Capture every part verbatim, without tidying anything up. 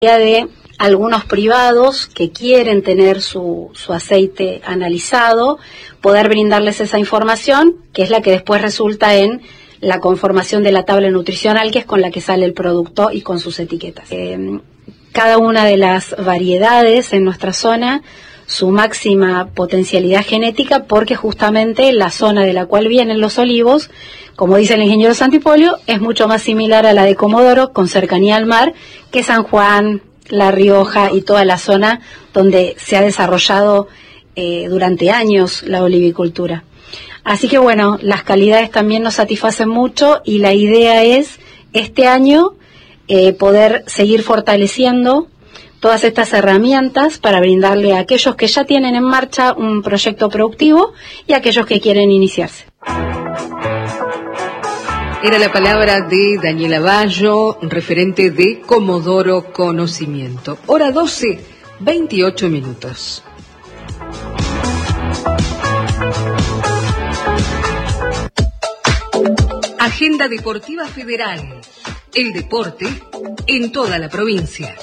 de algunos privados que quieren tener su, su aceite analizado, poder brindarles esa información, que es la que después resulta en la conformación de la tabla nutricional, que es con la que sale el producto y con sus etiquetas. Eh, cada una de las variedades en nuestra zona, su máxima potencialidad genética, porque justamente la zona de la cual vienen los olivos, como dice el ingeniero Santipolio, es mucho más similar a la de Comodoro, con cercanía al mar, que San Juan, La Rioja y toda la zona donde se ha desarrollado eh, durante años la olivicultura. Así que bueno, las calidades también nos satisfacen mucho y la idea es este año eh, poder seguir fortaleciendo todas estas herramientas para brindarle a aquellos que ya tienen en marcha un proyecto productivo y a aquellos que quieren iniciarse. Era la palabra de Daniela Bayo, referente de Comodoro Conocimiento. Hora doce, veintiocho minutos. Agenda Deportiva Federal. El deporte en toda la provincia.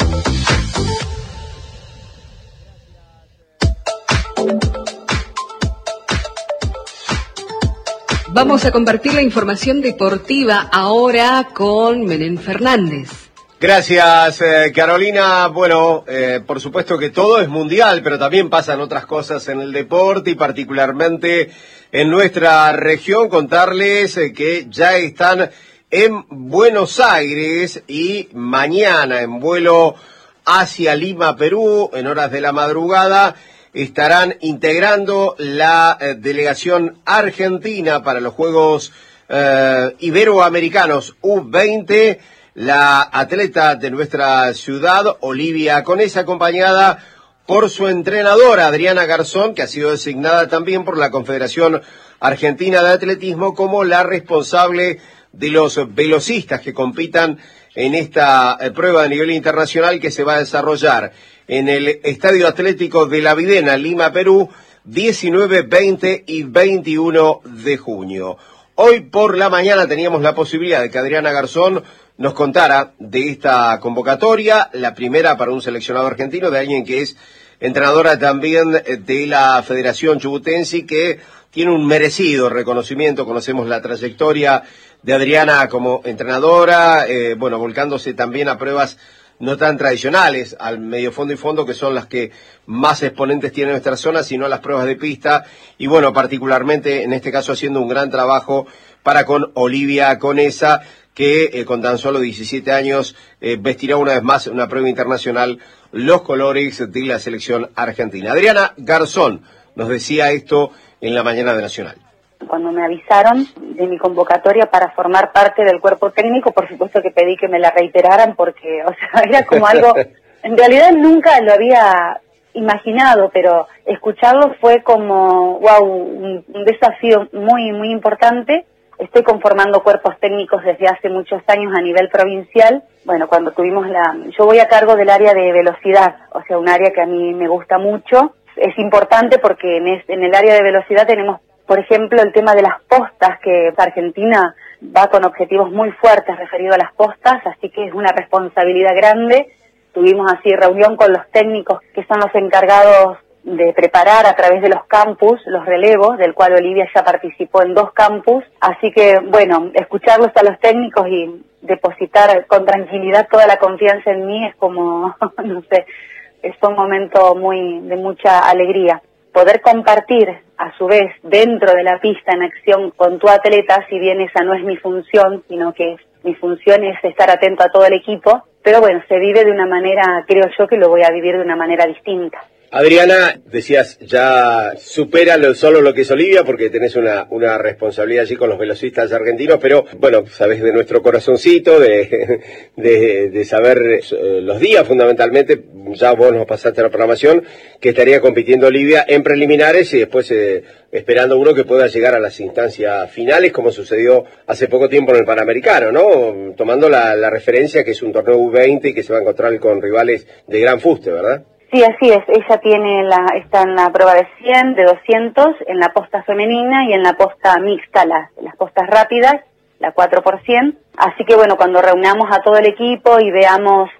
Vamos a compartir la información deportiva ahora con Menem Fernández. Gracias, eh, Carolina. Bueno, eh, por supuesto que todo es mundial, pero también pasan otras cosas en el deporte y particularmente en nuestra región. Contarles eh, que ya están en Buenos Aires y mañana en vuelo hacia Lima, Perú, en horas de la madrugada, estarán integrando la eh, delegación argentina para los Juegos eh, Iberoamericanos U veinte, la atleta de nuestra ciudad, Olivia Conesa, acompañada por su entrenadora, Adriana Garzón, que ha sido designada también por la Confederación Argentina de Atletismo como la responsable de los velocistas que compitan en esta eh, prueba de nivel internacional que se va a desarrollar en el Estadio Atlético de La Videna, Lima, Perú, diecinueve, veinte y veintiuno de junio. Hoy por la mañana teníamos la posibilidad de que Adriana Garzón nos contara de esta convocatoria, la primera para un seleccionado argentino, de alguien que es entrenadora también de la Federación Chubutense, que tiene un merecido reconocimiento. Conocemos la trayectoria de Adriana como entrenadora, eh, bueno, volcándose también a pruebas no tan tradicionales, al medio fondo y fondo, que son las que más exponentes tiene nuestra zona, sino las pruebas de pista, y bueno, particularmente en este caso haciendo un gran trabajo para con Olivia Conesa, que eh, con tan solo diecisiete años eh, vestirá una vez más una prueba internacional los colores de la selección argentina. Adriana Garzón nos decía esto en la mañana de Nacional. Cuando me avisaron de mi convocatoria para formar parte del cuerpo técnico, por supuesto que pedí que me la reiteraran porque, o sea, era como algo, en realidad nunca lo había imaginado, pero escucharlo fue como, wow, un, un desafío muy, muy importante. Estoy conformando cuerpos técnicos desde hace muchos años a nivel provincial. Bueno, cuando tuvimos la, yo voy a cargo del área de velocidad, o sea, un área que a mí me gusta mucho. Es importante porque en, es, en el área de velocidad tenemos, por ejemplo, el tema de las postas, que Argentina va con objetivos muy fuertes referido a las postas, así que es una responsabilidad grande. Tuvimos así reunión con los técnicos que son los encargados de preparar a través de los campus los relevos, del cual Olivia ya participó en dos campus. Así que, bueno, escucharlos a los técnicos y depositar con tranquilidad toda la confianza en mí es como, no sé, es un momento muy de mucha alegría. Poder compartir, a su vez, dentro de la pista en acción con tu atleta, si bien esa no es mi función, sino que mi función es estar atento a todo el equipo, pero bueno, se vive de una manera, creo yo que lo voy a vivir de una manera distinta. Adriana, decías, ya supera lo, solo lo que es Olivia, porque tenés una, una responsabilidad allí con los velocistas argentinos, pero bueno, sabés de nuestro corazoncito, de, de, de saber eh, los días fundamentalmente. Ya vos nos pasaste la programación, que estaría compitiendo Olivia en preliminares y después eh, esperando uno que pueda llegar a las instancias finales, como sucedió hace poco tiempo en el Panamericano, ¿no? Tomando la, la referencia que es un torneo U veinte y que se va a encontrar con rivales de gran fuste, ¿verdad? Sí, así es. Ella tiene la, está en la prueba de cien, de doscientos, en la posta femenina y en la posta mixta, las, las postas rápidas, la cuatro por cien. Así que bueno, cuando reunamos a todo el equipo y veamos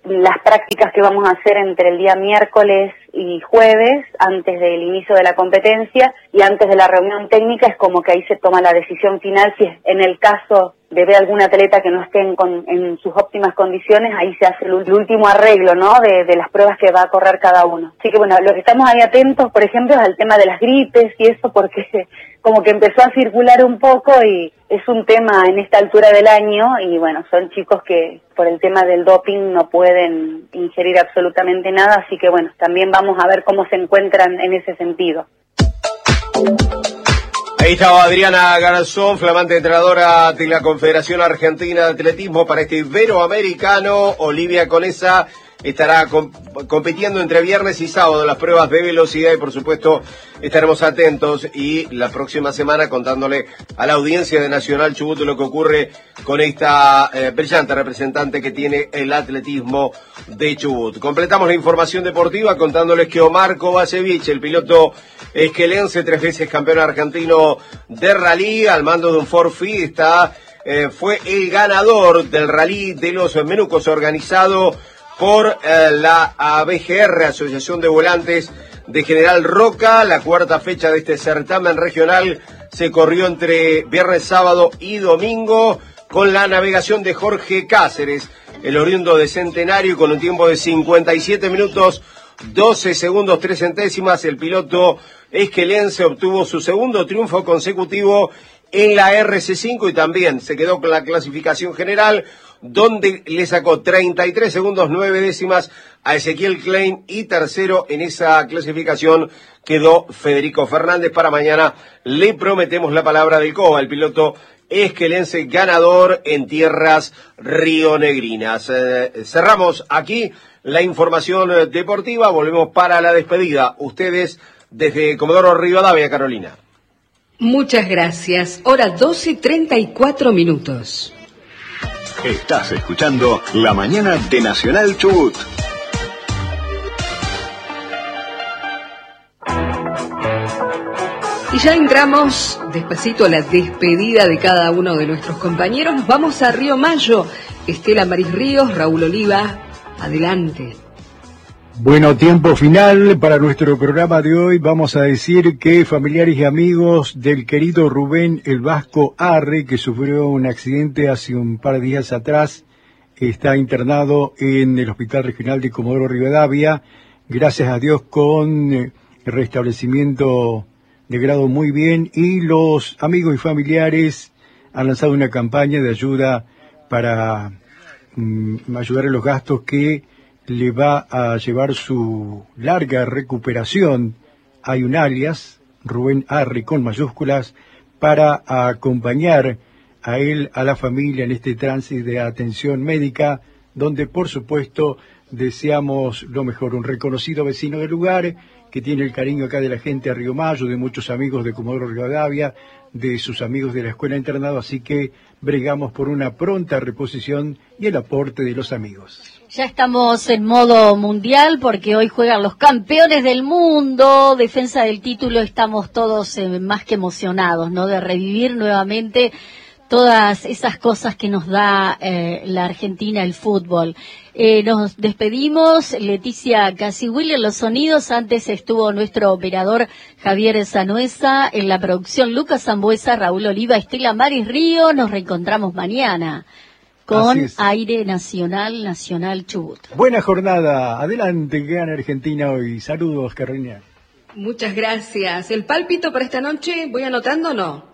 las prácticas que vamos a hacer entre el día miércoles y jueves, antes del inicio de la competencia y antes de la reunión técnica, es como que ahí se toma la decisión final. Si es en el caso de ver algún atleta que no esté en, con, en sus óptimas condiciones, ahí se hace el, el último arreglo, ¿no?, de, de las pruebas que va a correr cada uno. Así que bueno, lo que estamos ahí atentos, por ejemplo, es al tema de las gripes y eso, porque como que empezó a circular un poco y es un tema en esta altura del año, y bueno, son chicos que por el tema del doping no pueden ingerir absolutamente nada, así que bueno, también vamos a ver cómo se encuentran en ese sentido. Ahí estaba Adriana Garzón, flamante entrenadora de la Confederación Argentina de Atletismo para este Iberoamericano. Olivia Conesa estará com compitiendo entre viernes y sábado en las pruebas de velocidad y por supuesto estaremos atentos y la próxima semana contándole a la audiencia de Nacional Chubut lo que ocurre con esta eh, brillante representante que tiene el atletismo de Chubut. Completamos la información deportiva contándoles que Omar Kovacevic, el piloto esquelense, tres veces campeón argentino de rally al mando de un Ford Fiesta, eh, fue el ganador del rally de los Menucos organizado por eh, la A B G R, Asociación de Volantes de General Roca. La cuarta fecha de este certamen regional se corrió entre viernes, sábado y domingo con la navegación de Jorge Cáceres, el oriundo de Centenario, con un tiempo de cincuenta y siete minutos, doce segundos, tres centésimas. El piloto esquelense obtuvo su segundo triunfo consecutivo en la R C cinco y también se quedó con la clasificación general, donde le sacó treinta y tres segundos, nueve décimas a Ezequiel Klein, y tercero en esa clasificación quedó Federico Fernández. Para mañana le prometemos la palabra del Cova, el piloto esquelense ganador en tierras rionegrinas. Eh, cerramos aquí la información deportiva, volvemos para la despedida. Ustedes desde Comodoro Rivadavia, Carolina. Muchas gracias. Hora doce treinta y cuatro minutos. Estás escuchando La Mañana de Nacional Chubut. Y ya entramos despacito a la despedida de cada uno de nuestros compañeros. Nos vamos a Río Mayo. Estela Maris Ríos, Raúl Oliva, adelante. Bueno, tiempo final para nuestro programa de hoy. Vamos a decir que familiares y amigos del querido Rubén El Vasco Arre, que sufrió un accidente hace un par de días atrás, está internado en el Hospital Regional de Comodoro Rivadavia, gracias a Dios con restablecimiento de grado muy bien, y los amigos y familiares han lanzado una campaña de ayuda para um, ayudar en los gastos que le va a llevar su larga recuperación. Hay un alias, Rubén Arre con mayúsculas, para acompañar a él, a la familia en este tránsito de atención médica, donde por supuesto deseamos lo mejor. Un reconocido vecino del lugar que tiene el cariño acá de la gente de Río Mayo, de muchos amigos de Comodoro Rivadavia, de sus amigos de la escuela internado, así que bregamos por una pronta reposición y el aporte de los amigos. Ya estamos en modo mundial porque hoy juegan los campeones del mundo, defensa del título. Estamos todos eh, más que emocionados, ¿no?, de revivir nuevamente todas esas cosas que nos da eh, la Argentina, el fútbol. Eh, nos despedimos, Leticia Casihuil en los sonidos, antes estuvo nuestro operador Javier Sanuesa, en la producción Lucas Zambuesa, Raúl Oliva, Estela Maris Río. Nos reencontramos mañana con Aire Nacional, Nacional Chubut. Buena jornada, adelante, que gana Argentina hoy. Saludos, Carolina. Muchas gracias. ¿El pálpito para esta noche voy anotando o no?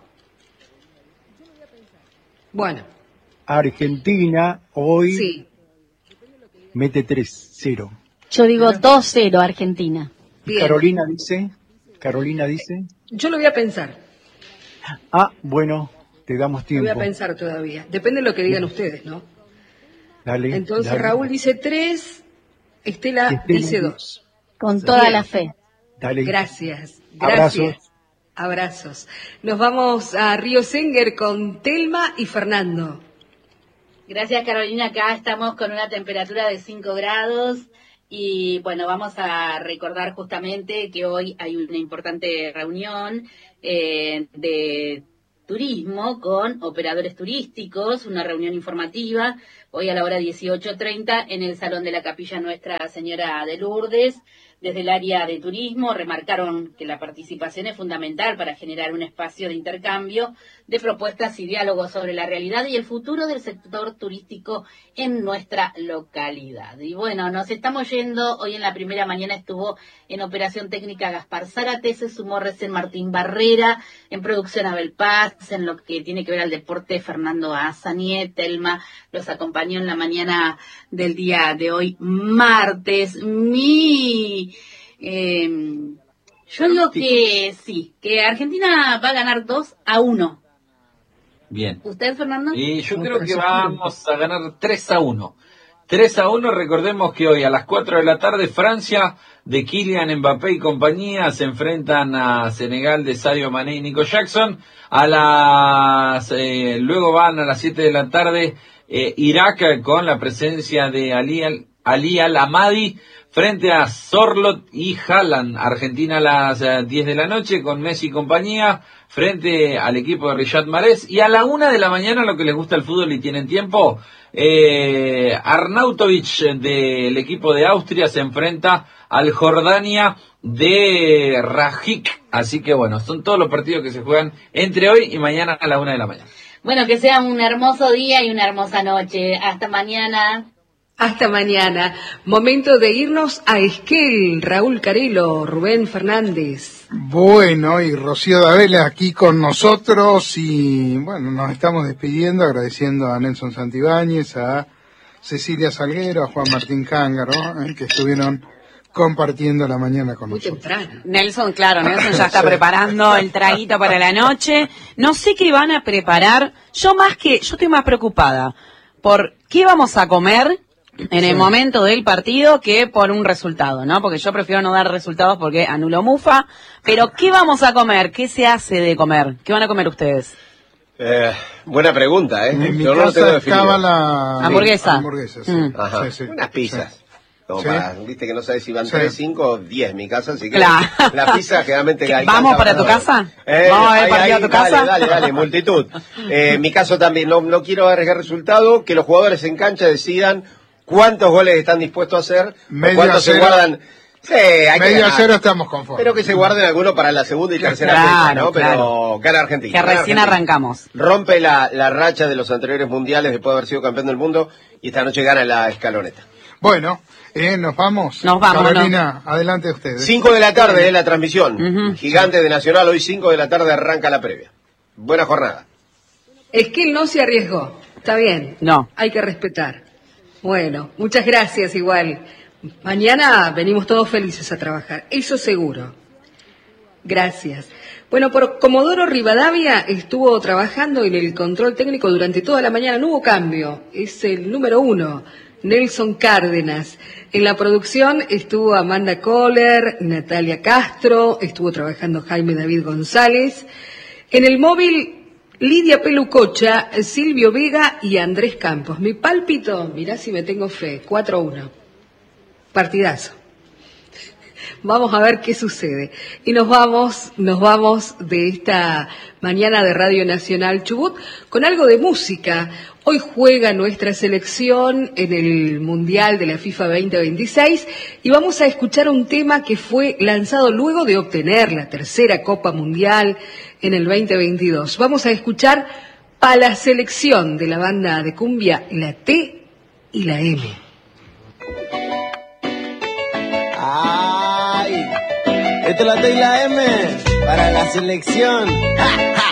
Bueno. Argentina hoy sí. Mete tres cero. Yo digo dos cero Argentina. Bien. Carolina dice, Carolina dice. Yo lo voy a pensar. Ah, bueno, te damos tiempo. Lo voy a pensar todavía. Depende de lo que digan Bien. ustedes, ¿no? Dale. Entonces dale. Raúl dice tres, Estela, Estela dice dos. Con toda Bien. la fe. Dale. Gracias. Gracias. Abrazos. Abrazos. Nos vamos a Río Senger con Telma y Fernando. Gracias, Carolina. Acá estamos con una temperatura de cinco grados y, bueno, vamos a recordar justamente que hoy hay una importante reunión eh, de turismo con operadores turísticos, una reunión informativa hoy a la hora dieciocho treinta en el Salón de la Capilla Nuestra Señora de Lourdes. Desde el área de turismo remarcaron que la participación es fundamental para generar un espacio de intercambio de propuestas y diálogos sobre la realidad y el futuro del sector turístico en nuestra localidad. Y bueno, nos estamos yendo. Hoy en la primera mañana estuvo en operación técnica Gaspar Zárate, se sumó recién Martín Barrera, en producción Abel Paz, en lo que tiene que ver al deporte Fernando Azaniet, Telma los acompañó en la mañana del día de hoy, martes. Mi Eh, yo digo que sí, que Argentina va a ganar dos a uno. Bien. ¿Usted, Fernando? Y yo creo que vamos a ganar tres a uno. tres a uno, recordemos que hoy a las cuatro de la tarde Francia de Kylian Mbappé y compañía se enfrentan a Senegal de Sadio Mané y Nico Jackson. A las eh, luego van a las siete de la tarde eh, Irak con la presencia de Ali Al, Ali Al-Amadi frente a Sorlot y Haaland. Argentina a las eh, diez de la noche con Messi y compañía frente al equipo de Riyad Mahrez. Y a la una de la mañana, lo que les gusta el fútbol y tienen tiempo, eh, Arnautovic del equipo de Austria se enfrenta al Jordania de Rajik. Así que bueno, son todos los partidos que se juegan entre hoy y mañana a la una de la mañana. Bueno, que sea un hermoso día y una hermosa noche. Hasta mañana. Hasta mañana. Momento de irnos a Esquel. Raúl Carelo, Rubén Fernández. Bueno, y Rocío Davela aquí con nosotros y bueno, nos estamos despidiendo agradeciendo a Nelson Santibáñez, a Cecilia Salguero, a Juan Martín Cángaro, eh, que estuvieron compartiendo la mañana con Muy nosotros. temprano. Nelson, claro, Nelson ya está Sí. preparando el traguito para la noche. No sé qué van a preparar. Yo más que, yo estoy más preocupada por qué vamos a comer en el Sí. momento del partido que por un resultado, ¿no? Porque yo prefiero no dar resultados porque anulo mufa. Pero ¿qué vamos a comer? ¿Qué se hace de comer? ¿Qué van a comer ustedes? Eh, buena pregunta, ¿eh? En mi Yo no lo tengo casa definido. estaba la Hamburguesa. hamburguesa, sí. Mm. Ajá. Sí, sí. Unas pizzas. Sí. Como Sí. para, viste que no sabes si van Sí. tres, cinco o diez en mi casa, así que Claro. la pizza generalmente alcanza ¿Vamos para tu todo. casa? Eh, ¿Vamos a ver el ahí, partido ahí, a tu dale, casa? Dale, dale, multitud. Eh, en mi caso también, no, no quiero arriesgar resultado, que los jugadores en cancha decidan cuántos goles están dispuestos a hacer, Medio o cuántos a se cero. guardan. Sí, hay que Medio a ganar. cero estamos conformes. Pero que se guarden algunos para la segunda y tercera Claro, fecha, ¿no? Pero claro. gana Argentina. Que gana recién Argentina. arrancamos. Rompe la, la racha de los anteriores mundiales después de haber sido campeón del mundo y esta noche gana la escaloneta. Bueno, eh, nos vamos. Nos vamos, Carolina, adelante ustedes. cinco de la tarde es la transmisión. Ujú. Gigante de Nacional, hoy cinco de la tarde arranca la previa. Buena jornada. Esquel no se arriesgó. Está bien. No. Hay que respetar. Bueno, muchas gracias igual. Mañana venimos todos felices a trabajar, eso seguro. Gracias. Bueno, por Comodoro Rivadavia estuvo trabajando en el control técnico durante toda la mañana, no hubo cambio, es el número uno, Nelson Cárdenas. En la producción estuvo Amanda Kohler, Natalia Castro, estuvo trabajando Jaime David González. En el móvil, Lidia Pelucocha, Silvio Vega y Andrés Campos. Mi pálpito, mirá si me tengo fe, cuatro a uno. Partidazo. Vamos a ver qué sucede. Y nos vamos, nos vamos de esta mañana de Radio Nacional Chubut con algo de música. Hoy juega nuestra selección en el Mundial de la FIFA veinte veintiséis y vamos a escuchar un tema que fue lanzado luego de obtener la tercera Copa Mundial en el veinte veintidós. Vamos a escuchar para la selección de la banda de cumbia La T y la M. Ay, esto es la T y la M para la selección. ¡Ja, ja!